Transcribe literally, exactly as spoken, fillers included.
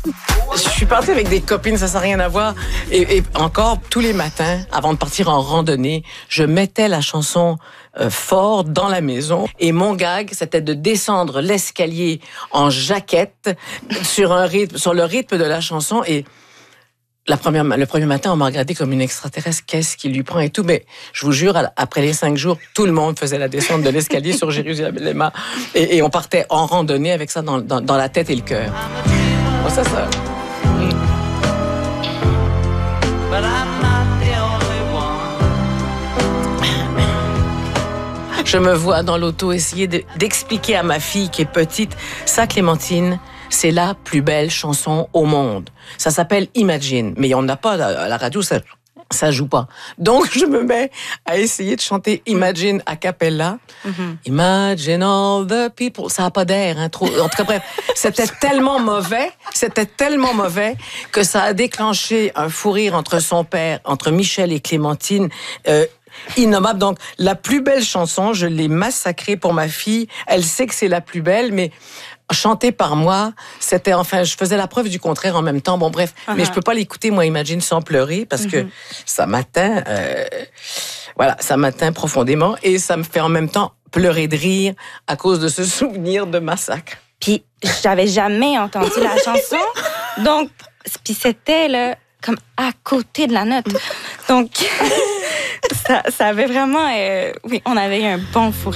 Je suis partie avec des copines, ça n'a rien à voir. Et, et encore, tous les matins, avant de partir en randonnée, je mettais la chanson euh, fort dans la maison. Et mon gag, c'était de descendre l'escalier en jaquette sur, un rythme, sur le rythme de la chanson. Et la première, le premier matin, on m'a regardé comme une extraterrestre. Qu'est-ce qui lui prend et tout. Mais je vous jure, après les cinq jours, tout le monde faisait la descente de l'escalier sur Jérusalem. Et, et on partait en randonnée avec ça dans, dans, dans la tête et le cœur. Bon, ça, ça... Je me vois dans l'auto essayer de, d'expliquer à ma fille qui est petite, ça, Clémentine, c'est la plus belle chanson au monde. Ça s'appelle Imagine, mais on n'a pas à la radio, ça, ça joue pas. Donc je me mets à essayer de chanter Imagine a cappella. Mm-hmm. Imagine all the people. Ça a pas d'air, hein, trop. En tout cas, bref, c'était tellement mauvais, c'était tellement mauvais que ça a déclenché un fou rire entre son père, entre Michel et Clémentine. Euh, Innommable. Donc, la plus belle chanson, je l'ai massacrée pour ma fille. Elle sait que c'est la plus belle, mais chantée par moi, c'était, enfin, je faisais la preuve du contraire en même temps. Bon, bref, uh-huh. Mais je peux pas l'écouter, moi, Imagine, sans pleurer, parce uh-huh. que ça m'atteint, euh, voilà, ça m'atteint profondément, et ça me fait en même temps pleurer de rire à cause de ce souvenir de massacre. Puis, j'avais jamais entendu la chanson, donc, puis c'était, là, comme à côté de la note. Donc... Ça, ça avait vraiment... Euh, oui, on avait eu un bon fou rire.